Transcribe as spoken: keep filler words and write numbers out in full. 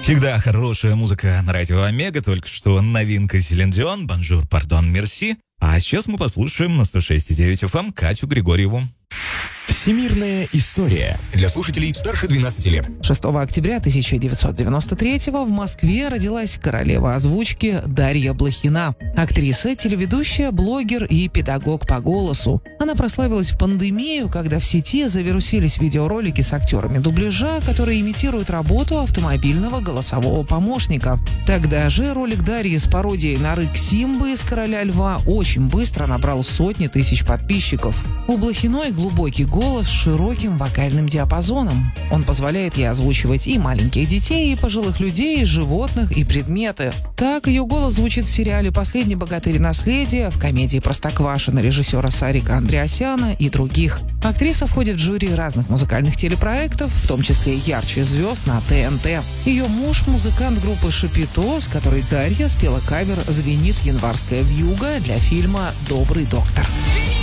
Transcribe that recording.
Всегда хорошая музыка на радио Омега, только что новинка Селин Дион, «Бонжур, пардон, мерси». А сейчас мы послушаем на сто шесть и девять эф эм Катю Григорьеву. Всемирная история для слушателей старше двенадцати лет. шестого октября тысяча девятьсот девяносто третьего в Москве родилась королева озвучки Дарья Блохина. Актриса, телеведущая, блогер и педагог по голосу. Она прославилась в пандемию, когда в сети завирусились видеоролики с актерами дубляжа, которые имитируют работу автомобильного голосового помощника. Тогда же ролик Дарьи с пародией на рык Симбы из «Короля льва» очень быстро набрал сотни тысяч подписчиков. У Блохиной глубокий голос с широким вокальным диапазоном. Он позволяет ей озвучивать и маленьких детей, и пожилых людей, и животных, и предметы. Так ее голос звучит в сериале «Последний богатырь. Наследие», в комедии «Простоквашино» режиссера Сарика Андреасяна и других. Актриса входит в жюри разных музыкальных телепроектов, в том числе «Ярче звезд» на тэ эн тэ. Ее муж – музыкант группы «Шапито», с которой Дарья спела кавер «Звенит январская вьюга» для фильма «Добрый доктор».